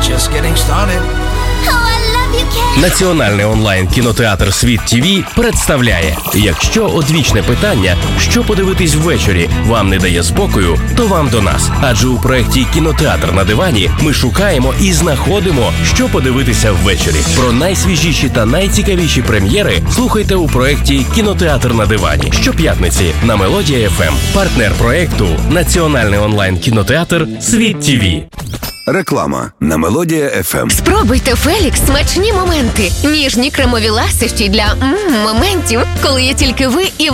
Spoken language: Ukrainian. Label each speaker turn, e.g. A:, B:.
A: just getting started.
B: Національний онлайн-кінотеатр «Світ ТВ» представляє: якщо одвічне питання, що подивитись ввечері, вам не дає спокою, то вам до нас. Адже у проєкті «Кінотеатр на дивані» ми шукаємо і знаходимо, що подивитися ввечері. Про найсвіжіші та найцікавіші прем'єри слухайте у проєкті «Кінотеатр на дивані» щоп'ятниці на Мелодія ФМ. Партнер проєкту – Національний онлайн-кінотеатр «Світ ТВ».
C: Реклама на Мелодія ФМ.
D: Спробуйте Фелікс смачні моменти. Ніжні кремові ласощі для моментів, коли є тільки ви і